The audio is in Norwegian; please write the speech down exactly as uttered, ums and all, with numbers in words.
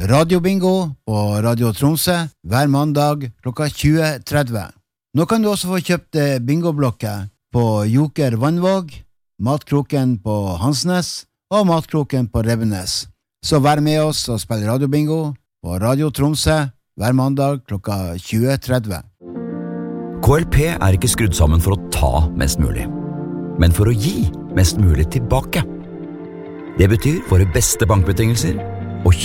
radiobingo på Radio Tromsø hver mandag klokka tjue tretti. Nå kan du også få kjøpt bingoblokker på Joker Vannvåg, Matkroken på Hansnes og Matkroken på Rebbenes. Så vær med oss og spill radiobingo på Radio Tromsø hver mandag klokka tjue tretti. K L P er ikke skrudd sammen for å ta mest mulig, men for å gi mest mulig tilbake. Det betyr våre beste bankbetingelser,